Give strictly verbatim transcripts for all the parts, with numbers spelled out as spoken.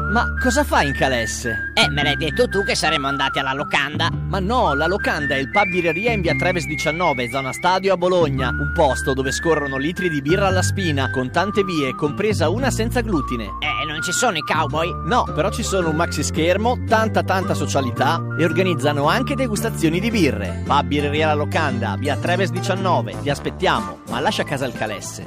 Ma cosa fai in Calesse? Eh, me l'hai detto tu che saremmo andati alla locanda. Ma no, la locanda è il pub birreria in via Treves diciannove, zona Stadio a Bologna. Un posto dove scorrono litri di birra alla spina, con tante vie, compresa una senza glutine. Eh, non ci sono i cowboy? No, però ci sono un maxi schermo, tanta tanta socialità e organizzano anche degustazioni di birre. Pub birreria la locanda, via Treves diciannove. Ti aspettiamo, ma lascia a casa il Calesse.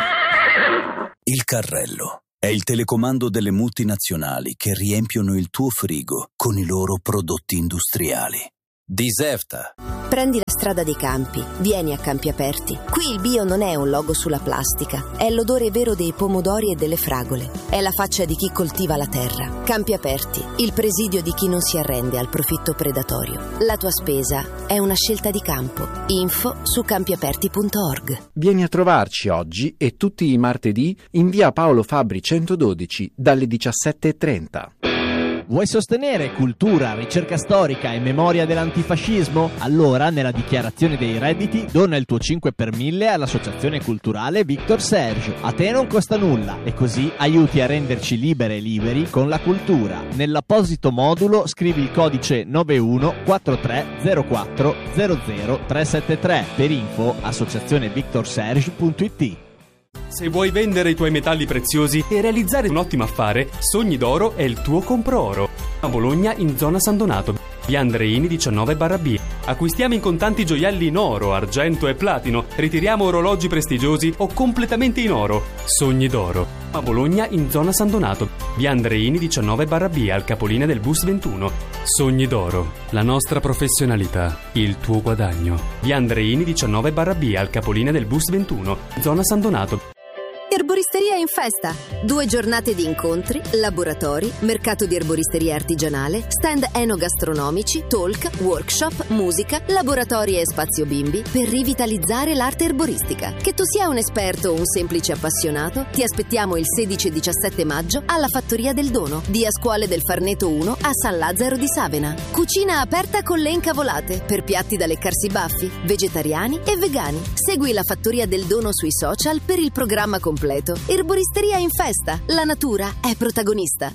Il carrello è il telecomando delle multinazionali che riempiono il tuo frigo con i loro prodotti industriali. Diserta. Prendi la strada dei campi, vieni a Campi Aperti. Qui il bio non è un logo sulla plastica, è l'odore vero dei pomodori e delle fragole. È la faccia di chi coltiva la terra. Campi Aperti, il presidio di chi non si arrende al profitto predatorio. La tua spesa è una scelta di campo. Info su campi aperti punto org. Vieni a trovarci oggi e tutti i martedì in via Paolo Fabbri centododici dalle diciassette e trenta. Vuoi sostenere cultura, ricerca storica e memoria dell'antifascismo? Allora, nella dichiarazione dei redditi, dona il tuo cinque per mille all'associazione culturale Victor Serge. A te non costa nulla e così aiuti a renderci libere e liberi con la cultura. Nell'apposito modulo scrivi il codice nove uno quattro tre zero quattro zero zero tre sette tre. Per info associazione victor serge punto it. Se vuoi vendere i tuoi metalli preziosi e realizzare un ottimo affare, Sogni d'Oro è il tuo compro-oro. A Bologna, in zona San Donato, via Andreini diciannove barra B. Acquistiamo in contanti gioielli in oro, argento e platino. Ritiriamo orologi prestigiosi o completamente in oro. Sogni d'Oro. A Bologna, in zona San Donato, via Andreini diciannove barra B, al capolinea del bus ventuno. Sogni d'Oro. La nostra professionalità, il tuo guadagno. Via Andreini diciannove barra B, al capolinea del bus ventuno, zona San Donato. Erboristeria in festa. Due giornate di incontri, laboratori, mercato di erboristeria artigianale, stand enogastronomici, talk, workshop, musica, laboratori e spazio bimbi per rivitalizzare l'arte erboristica. Che tu sia un esperto o un semplice appassionato, ti aspettiamo il sedici e diciassette maggio alla Fattoria del Dono, via Scuole del Farneto uno a San Lazzaro di Savena. Cucina aperta con le incavolate per piatti da leccarsi i baffi, vegetariani e vegani. Segui la Fattoria del Dono sui social per il programma completo. Erboristeria in festa. La natura è protagonista.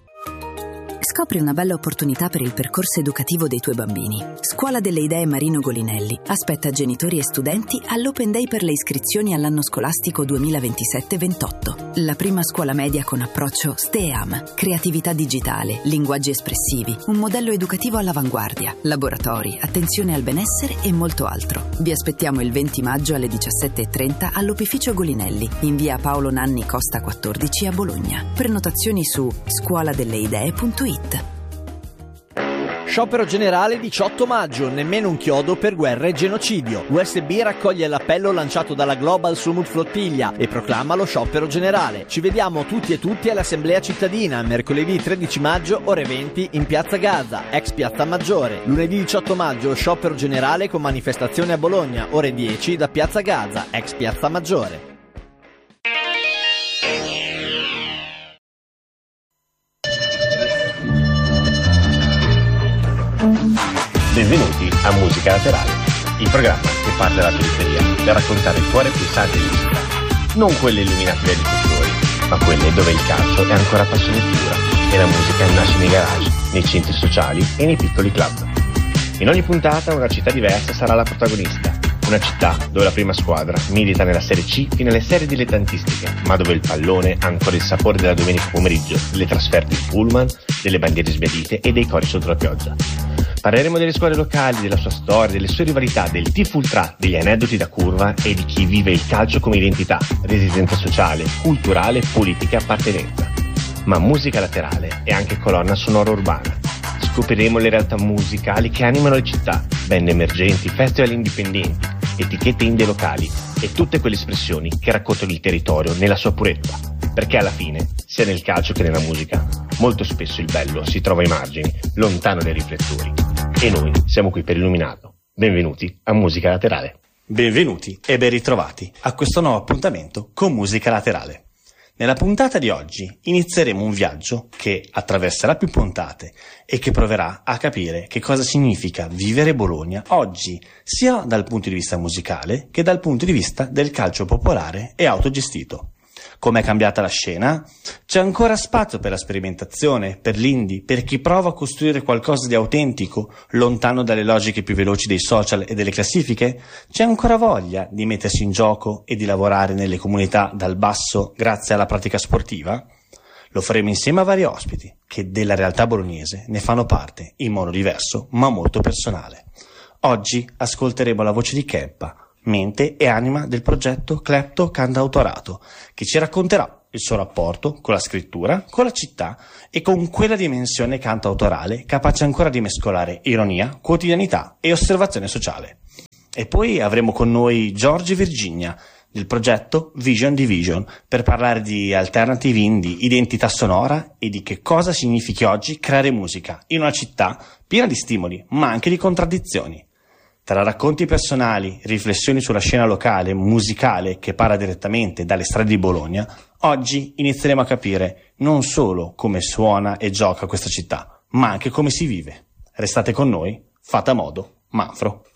Scopri una bella opportunità per il percorso educativo dei tuoi bambini. Scuola delle Idee Marino Golinelli aspetta genitori e studenti all'Open Day per le iscrizioni all'anno scolastico duemilaventisette ventotto. La prima scuola media con approccio STEAM, creatività digitale, linguaggi espressivi, un modello educativo all'avanguardia, laboratori, attenzione al benessere e molto altro. Vi aspettiamo il venti maggio alle diciassette e trenta all'Opificio Golinelli, in via Paolo Nanni Costa quattordici a Bologna. Prenotazioni su scuoladelleidee punto it. Sciopero generale diciotto maggio, nemmeno un chiodo per guerra e genocidio. U S B raccoglie l'appello lanciato dalla Global Summit Flottiglia e proclama lo sciopero generale. Ci vediamo tutti e tutti all'Assemblea Cittadina, mercoledì tredici maggio, ore venti, in Piazza Gaza, ex Piazza Maggiore. Lunedì diciotto maggio, sciopero generale con manifestazione a Bologna, ore dieci, da Piazza Gaza, ex Piazza Maggiore. Benvenuti a Musica Laterale, il programma che parte dalla periferia per raccontare il cuore pulsante delle città, non quelle illuminate dai riflettori, ma quelle dove il calcio è ancora passione pura e la musica nasce nei garage, nei centri sociali e nei piccoli club. In ogni puntata una città diversa sarà la protagonista, una città dove la prima squadra milita nella Serie C fino alle serie dilettantistiche, ma dove il pallone ha ancora il sapore della domenica pomeriggio, delle trasferte in pullman, delle bandiere sbiadite e dei cori sotto la pioggia. Parleremo delle squadre locali, della sua storia, delle sue rivalità, del tifo ultra, degli aneddoti da curva e di chi vive il calcio come identità, residenza sociale, culturale, politica e appartenenza. Ma Musica Laterale è anche colonna sonora urbana. Scopriremo le realtà musicali che animano le città, band emergenti, festival indipendenti, etichette indie locali e tutte quelle espressioni che raccontano il territorio nella sua purezza. Perché alla fine, sia nel calcio che nella musica, molto spesso il bello si trova ai margini, lontano dai riflettori. E noi siamo qui per illuminarlo. Benvenuti a Musica Laterale. Benvenuti e ben ritrovati a questo nuovo appuntamento con Musica Laterale. Nella puntata di oggi inizieremo un viaggio che attraverserà più puntate e che proverà a capire che cosa significa vivere Bologna oggi, sia dal punto di vista musicale che dal punto di vista del calcio popolare e autogestito. Com'è cambiata la scena? C'è ancora spazio per la sperimentazione, per l'indie, per chi prova a costruire qualcosa di autentico, lontano dalle logiche più veloci dei social e delle classifiche? C'è ancora voglia di mettersi in gioco e di lavorare nelle comunità dal basso grazie alla pratica sportiva? Lo faremo insieme a vari ospiti che della realtà bolognese ne fanno parte in modo diverso ma molto personale. Oggi ascolteremo la voce di Kebba, mente e anima del progetto Klepto Cantautorato, che ci racconterà il suo rapporto con la scrittura, con la città e con quella dimensione cantautorale capace ancora di mescolare ironia, quotidianità e osservazione sociale. E poi avremo con noi Giorgi Virginia del progetto Vision Division per parlare di alternative indie, identità sonora e di che cosa significhi oggi creare musica in una città piena di stimoli ma anche di contraddizioni. Tra racconti personali, riflessioni sulla scena locale, musicale che parla direttamente dalle strade di Bologna, oggi inizieremo a capire non solo come suona e gioca questa città, ma anche come si vive. Restate con noi, fate a modo, Manfro.